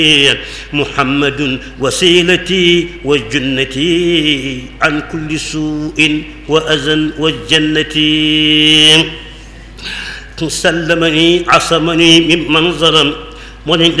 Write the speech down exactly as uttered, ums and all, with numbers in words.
محمد وسيلتي وجنتي عن كل سوء وأذى والجنة سلمني عصمني ممن ظلم